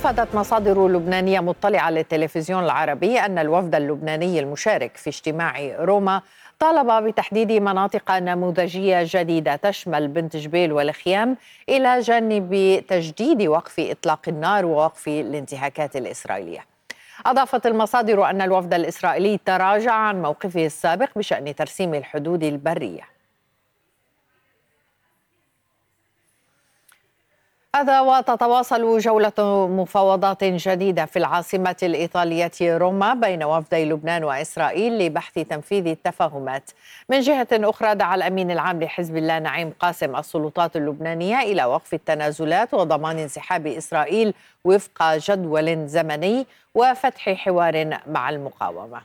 أفادت مصادر لبنانية مطلعة للتلفزيون العربي أن الوفد اللبناني المشارك في اجتماع روما طالب بتحديد مناطق نموذجية جديدة تشمل بنت جبيل والخيام، إلى جانب تجديد وقف إطلاق النار ووقف الانتهاكات الإسرائيلية. أضافت المصادر أن الوفد الإسرائيلي تراجع عن موقفه السابق بشأن ترسيم الحدود البرية. هذا وتتواصل جولة مفاوضات جديدة في العاصمة الإيطالية روما بين وفدي لبنان وإسرائيل لبحث تنفيذ التفاهمات. من جهة أخرى، دعا الأمين العام لحزب الله نعيم قاسم السلطات اللبنانية إلى وقف التنازلات وضمان انسحاب إسرائيل وفق جدول زمني وفتح حوار مع المقاومة.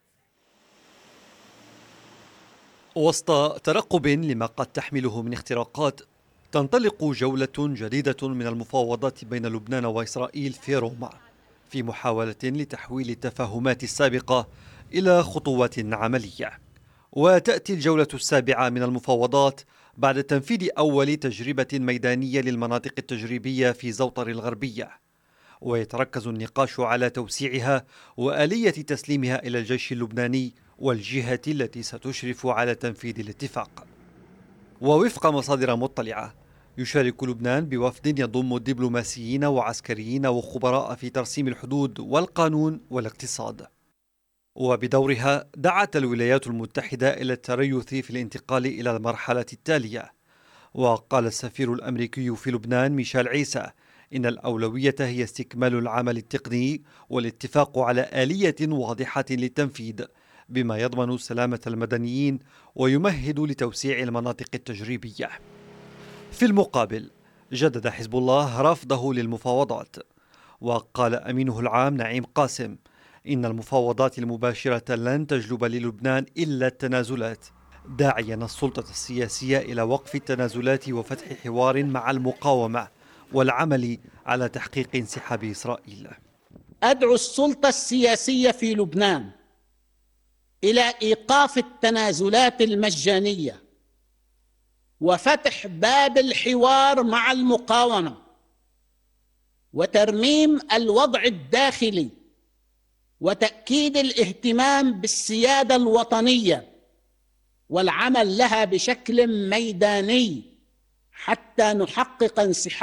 وسط ترقب لما قد تحمله من اختراقات، تنطلق جولة جديدة من المفاوضات بين لبنان وإسرائيل في روما، في محاولة لتحويل التفاهمات السابقة إلى خطوات عملية. وتأتي الجولة السابعة من المفاوضات بعد تنفيذ أول تجربة ميدانية للمناطق التجريبية في زوطر الغربية، ويتركز النقاش على توسيعها وآلية تسليمها إلى الجيش اللبناني والجهة التي ستشرف على تنفيذ الاتفاق. ووفق مصادر مطلعة، يشارك لبنان بوفد يضم دبلوماسيين وعسكريين وخبراء في ترسيم الحدود والقانون والاقتصاد. وبدورها دعت الولايات المتحدة إلى التريث في الانتقال إلى المرحلة التالية. وقال السفير الأمريكي في لبنان ميشيل عيسى إن الأولوية هي استكمال العمل التقني والاتفاق على آلية واضحة للتنفيذ، بما يضمن سلامة المدنيين ويمهد لتوسيع المناطق التجريبية. في المقابل، جدد حزب الله رفضه للمفاوضات، وقال أمينه العام نعيم قاسم إن المفاوضات المباشرة لن تجلب للبنان إلا التنازلات، داعيا السلطة السياسية إلى وقف التنازلات وفتح حوار مع المقاومة والعمل على تحقيق انسحاب إسرائيل. أدعو السلطة السياسية في لبنان إلى إيقاف التنازلات المجانية وفتح باب الحوار مع المقاومة وترميم الوضع الداخلي وتأكيد الاهتمام بالسيادة الوطنية والعمل لها بشكل ميداني حتى نحقق انسحاب